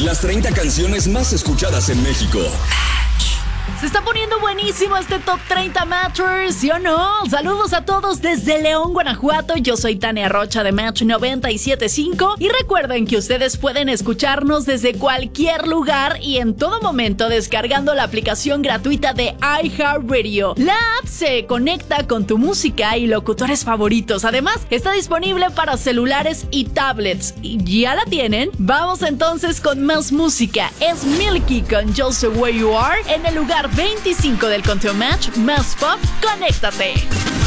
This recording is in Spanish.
Las 30 canciones más escuchadas en México. Se está poniendo buenísimo este Top 30 Matchers, ¿sí o no? Saludos a todos desde León, Guanajuato. Yo soy Tania Rocha de Match 97.5 y recuerden que ustedes pueden escucharnos desde cualquier lugar y en todo momento descargando la aplicación gratuita de iHeartRadio. La app se conecta con tu música y locutores favoritos. Además, está disponible para celulares y tablets. ¿Y ya la tienen? Vamos entonces con más música. Es Milky con Just the Way You Are en el lugar 25 del conteo Match más pop. Conéctate.